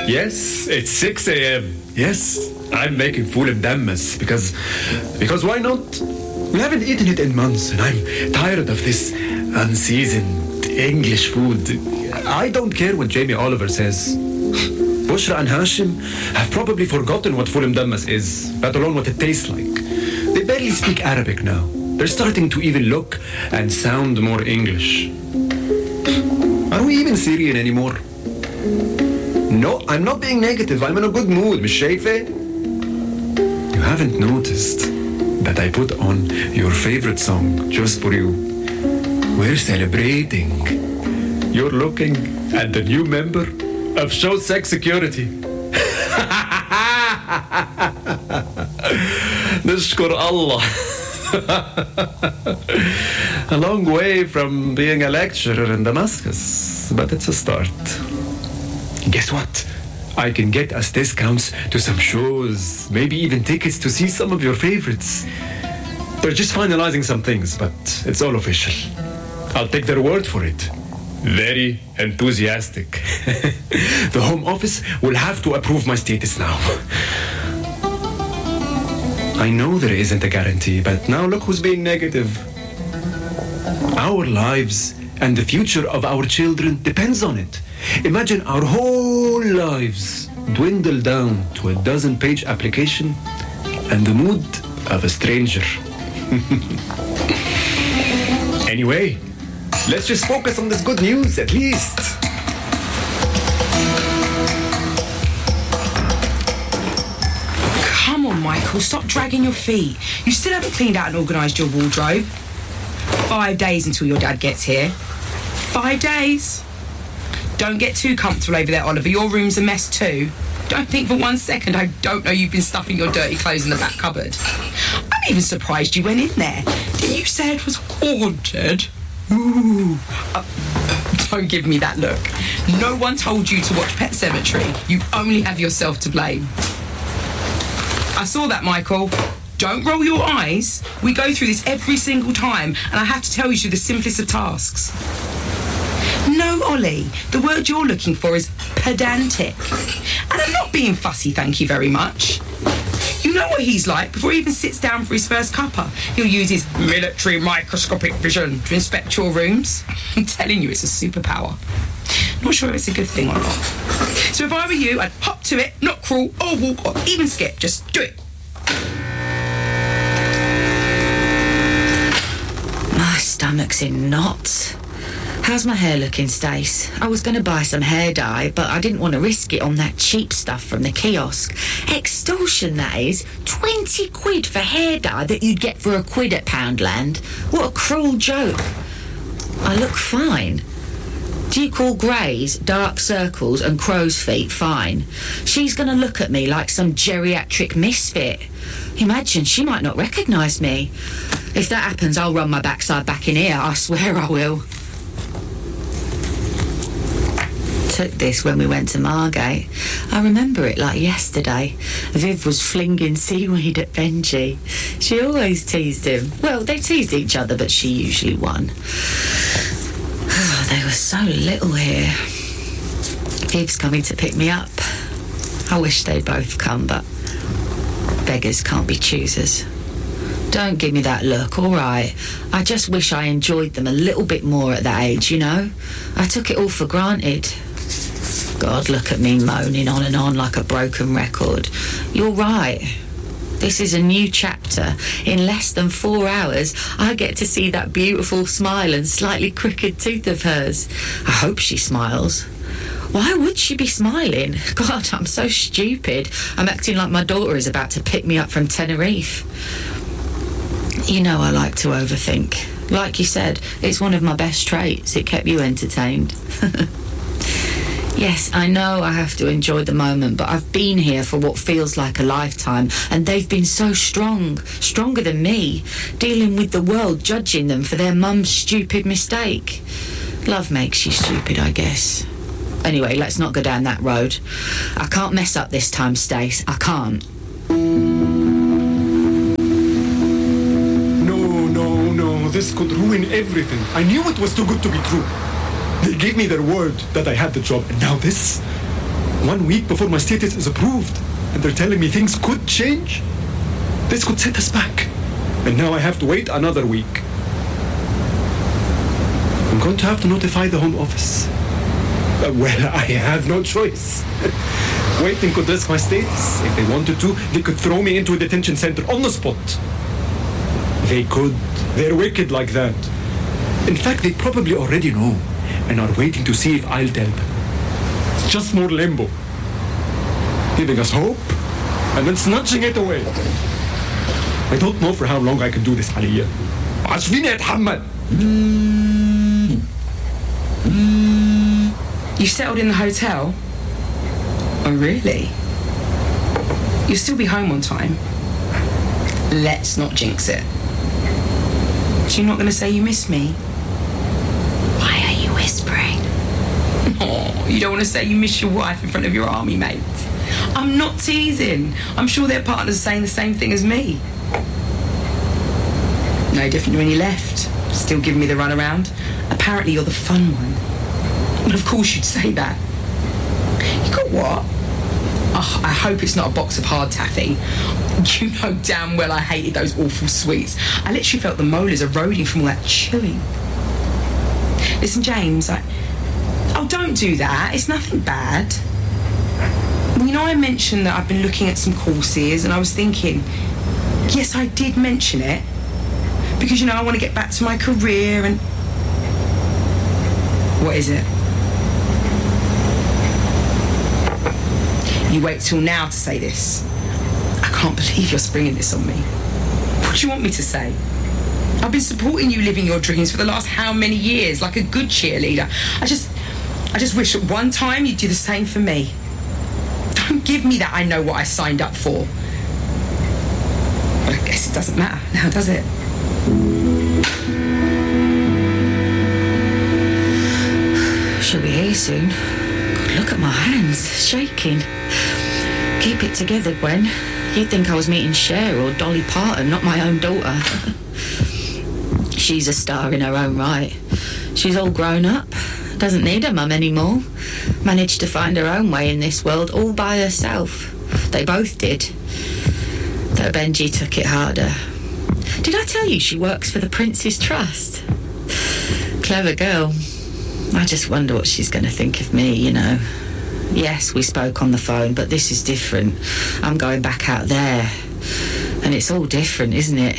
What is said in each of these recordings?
Yes, it's 6 a.m. Yes, I'm making full of dammas because why not? We haven't eaten it in months and I'm tired of this unseasoned English food. I don't care what Jamie Oliver says. Bushra and Hashim have probably forgotten what full dammas is, let alone what it tastes like. They barely speak Arabic now. They're starting to even look and sound more English. Are we even Syrian anymore? No, I'm not being negative. I'm in a good mood, Miss Shaife. You haven't noticed that I put on your favorite song just for you. We're celebrating. You're looking at the new member of Show Sex Security. Nishkur Allah. A long way from being a lecturer in Damascus, but it's a start. Guess what? I can get us discounts to some shows, maybe even tickets to see some of your favorites. They're just finalizing some things, but it's all official. I'll take their word for it. Very enthusiastic. The Home Office will have to approve my status now. I know there isn't a guarantee, but now look who's being negative. Our lives and the future of our children depends on it. Imagine our whole lives dwindle down to a 12-page application and the mood of a stranger. Anyway, let's just focus on this good news at least. Come on, Michael, stop dragging your feet. You still haven't cleaned out and organised your wardrobe. 5 days until your dad gets here. 5 days. Don't get too comfortable over there, Oliver. Your room's a mess too. Don't think for 1 second I don't know you've been stuffing your dirty clothes in the back cupboard. I'm even surprised you went in there. Didn't you say it was haunted? Ooh. Don't give me that look. No one told you to watch Pet Sematary. You only have yourself to blame. I saw that, Michael. Don't roll your eyes. We go through this every single time, and I have to tell you the simplest of tasks. No, Ollie. The word you're looking for is pedantic. And I'm not being fussy, thank you very much. You know what he's like. Before he even sits down for his first cuppa, he'll use his military microscopic vision to inspect your rooms. I'm telling you, it's a superpower. Not sure if it's a good thing or not. So if I were you, I'd hop to it, not crawl or walk or even skip. Just do it. My stomach's in knots. How's my hair looking, Stace? I was going to buy some hair dye, but I didn't want to risk it on that cheap stuff from the kiosk. Extortion, that is. 20 quid for hair dye that you'd get for £1 at Poundland. What a cruel joke. I look fine. Do you call greys, dark circles and crow's feet fine? She's going to look at me like some geriatric misfit. Imagine, she might not recognise me. If that happens, I'll run my backside back in here. I swear I will. Took this when we went to Margate. I remember it like yesterday. Viv was flinging seaweed at Benji. She always teased him. Well, they teased each other, but she usually won. They were so little here. Viv's coming to pick me up. I wish they'd both come, but beggars can't be choosers. Don't give me that look, all right? I just wish I enjoyed them a little bit more at that age, you know? I took it all for granted. God, look at me moaning on and on like a broken record. You're right. This is a new chapter. In less than 4 hours, I get to see that beautiful smile and slightly crooked tooth of hers. I hope she smiles. Why would she be smiling? God, I'm so stupid. I'm acting like my daughter is about to pick me up from Tenerife. You know I like to overthink. Like you said, it's one of my best traits. It kept you entertained. Yes, I know I have to enjoy the moment, but I've been here for what feels like a lifetime, and they've been so strong, stronger than me, dealing with the world, judging them for their mum's stupid mistake. Love makes you stupid, I guess. Anyway, let's not go down that road. I can't mess up this time, Stace. I can't. No, this could ruin everything. I knew it was too good to be true. They gave me their word that I had the job, and now this? 1 week before my status is approved, and they're telling me things could change. This could set us back. And now I have to wait another week. I'm going to have to notify the Home Office. Well, I have no choice. Waiting could risk my status. If they wanted to, they could throw me into a detention center on the spot. They could. They're wicked like that. In fact, they probably already know and are waiting to see if I'll tell them. It's just more limbo. Giving us hope and then snatching it away. I don't know for how long I can do this, Aliyah. عاش فيني أتحمل. You settled in the hotel? Oh, really? You'll still be home on time. Let's not jinx it. So you're not going to say you miss me? Why are you whispering? Oh, you don't want to say you miss your wife in front of your army mates? I'm not teasing. I'm sure their partners are saying the same thing as me. No different when you left. Still giving me the runaround. Apparently you're the fun one. Well, of course you'd say that. You got what? Oh, I hope it's not a box of hard taffy. You know damn well I hated those awful sweets. I literally felt the molars eroding from all that chewing. Listen, James, Oh, don't do that. It's nothing bad. Well, you know, I mentioned that I've been looking at some courses, and I was thinking, yes, I did mention it. Because, you know, I want to get back to my career and... What is it? You wait till now to say this. I can't believe you're springing this on me. What do you want me to say? I've been supporting you living your dreams for the last how many years, like a good cheerleader. I just wish at one time you'd do the same for me. Don't give me that I know what I signed up for. But I guess it doesn't matter now, does it? She'll be here soon. God, look at my hands, shaking. Keep it together, Gwen. You'd think I was meeting Cher or Dolly Parton, not my own daughter. She's a star in her own right. She's all grown up. Doesn't need her mum anymore. Managed to find her own way in this world all by herself. They both did. Though Benji took it harder. Did I tell you she works for the Prince's Trust? Clever girl. I just wonder what she's going to think of me, you know. Yes, we spoke on the phone, but this is different. I'm going back out there. And it's all different, isn't it?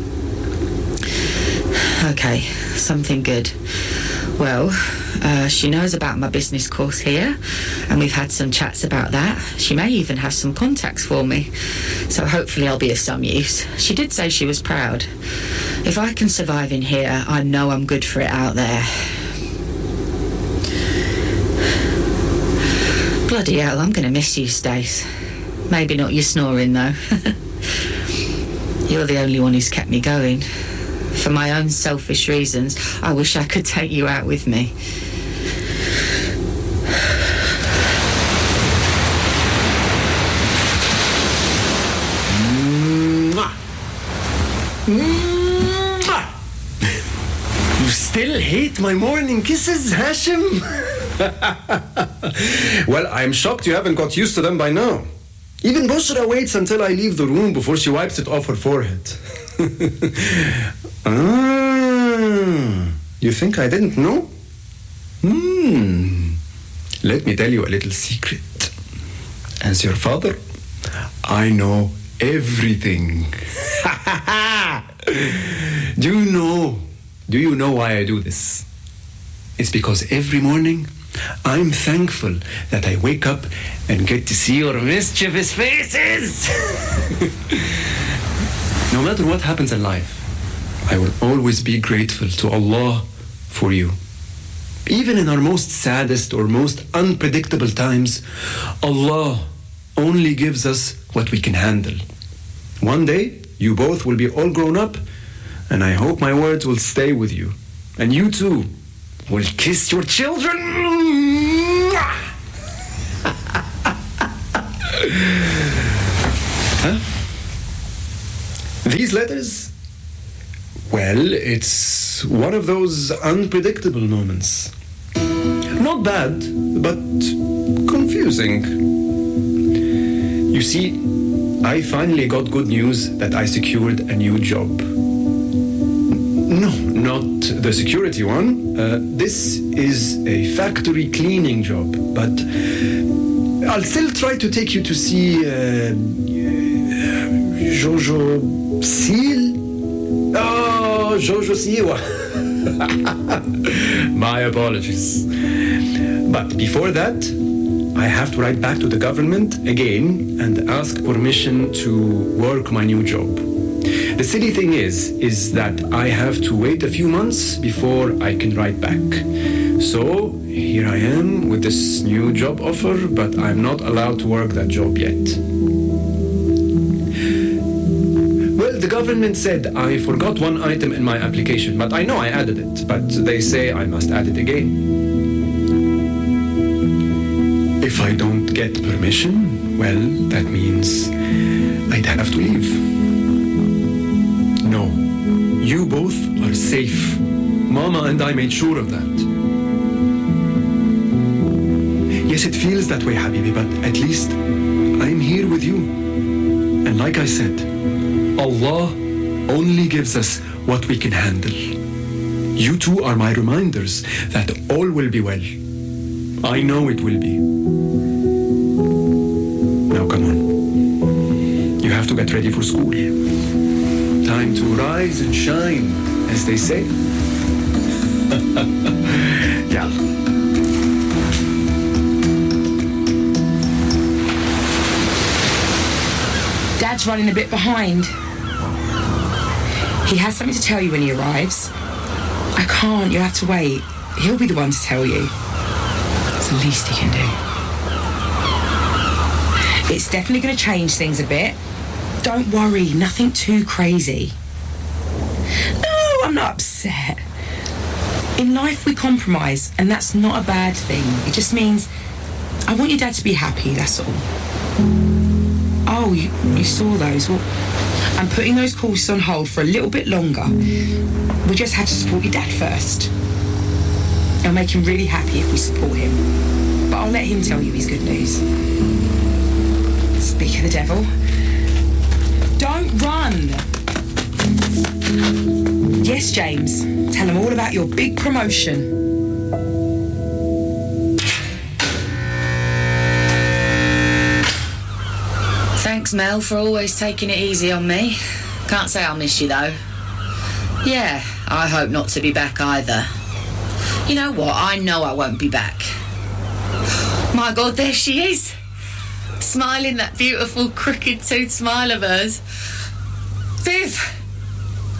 Okay, something good. Well, she knows about my business course here, and we've had some chats about that. She may even have some contacts for me, so hopefully I'll be of some use. She did say she was proud. If I can survive in here, I know I'm good for it out there. Bloody hell, I'm going to miss you, Stace. Maybe not your snoring, though. You're the only one who's kept me going. For my own selfish reasons, I wish I could take you out with me. Mwah. Mwah. You still hate my morning kisses, Hashim? Well, I'm shocked you haven't got used to them by now. Even Bushra waits until I leave the room before she wipes it off her forehead. You think I didn't know? Let me tell you a little secret. As your father, I know everything. Do you know why I do this? It's because every morning I'm thankful that I wake up and get to see your mischievous faces. No matter what happens in life, I will always be grateful to Allah for you. Even in our most saddest or most unpredictable times, Allah only gives us what we can handle. One day, you both will be all grown up, and I hope my words will stay with you. And you too will kiss your children. Huh? These letters? Well, it's one of those unpredictable moments. Not bad, but confusing. You see, I finally got good news that I secured a new job. No, not the security one. This is a factory cleaning job, but I'll still try to take you to see Jojo Seal. Oh, Jojo Siwa. My apologies. But before that, I have to write back to the government again and ask permission to work my new job. The silly thing is that I have to wait a few months before I can write back. So here I am with this new job offer, but I'm not allowed to work that job yet. Well, the government said I forgot one item in my application, but I know I added it, but they say I must add it again. If I don't get permission, well, that means I'd have to leave. No, you both are safe. Mama and I made sure of that. Yes, it feels that way, Habibi, but at least I'm here with you. And like I said, Allah only gives us what we can handle. You two are my reminders that all will be well. I know it will be. Now come on. You have to get ready for school. Time to rise and shine, as they say. Yeah. Dad's running a bit behind. He has something to tell you when he arrives. I can't, you'll have to wait. He'll be the one to tell you. It's the least he can do. It's definitely going to change things a bit. Don't worry, nothing too crazy. No, I'm not upset. In life we compromise, and that's not a bad thing. It just means I want your dad to be happy, that's all. Oh, you saw those. Well, I'm putting those courses on hold for a little bit longer. We just have to support your dad first. It'll make him really happy if we support him. But I'll let him tell you his good news. Speak of the devil. Don't run! Yes, James. Tell him all about your big promotion. Thanks, Mel, for always taking it easy on me. Can't say I'll miss you, though. Yeah, I hope not to be back either. You know what? I know I won't be back. My God, there she is. Smiling that beautiful crooked-toothed smile of hers. Viv!